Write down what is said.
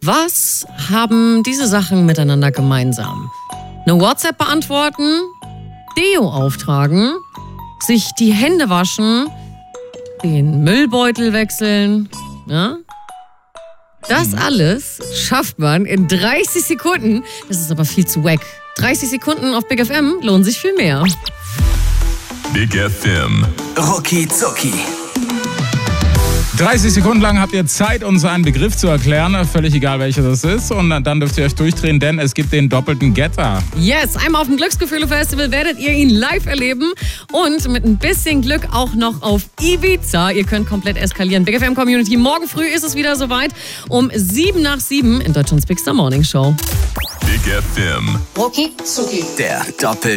Was haben diese Sachen miteinander gemeinsam? Eine WhatsApp beantworten, Deo auftragen, sich die Hände waschen, den Müllbeutel wechseln, ja? Das alles schafft man in 30 Sekunden. Das ist aber viel zu wack. 30 Sekunden auf Big FM lohnen sich viel mehr. Big FM. Rucki Zucki. 30 Sekunden lang habt ihr Zeit, uns einen Begriff zu erklären, völlig egal welcher das ist. Und dann dürft ihr euch durchdrehen, denn es gibt den doppelten Getter. Yes, einmal auf dem Glücksgefühle-Festival werdet ihr ihn live erleben und mit ein bisschen Glück auch noch auf Ibiza. Ihr könnt komplett eskalieren. Big FM Community, morgen früh ist es wieder soweit um 7:07 in Deutschlands Big Star Morning Show. Big FM. Rucki Zucki. Der Doppel